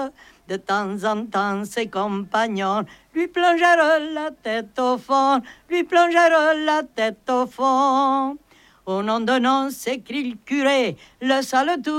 De temps en temps, ses compagnons lui plongèrent la tête au fond, lui plongèrent la tête au fond. Au nom de nom, s'écrie le curé, le sale tout.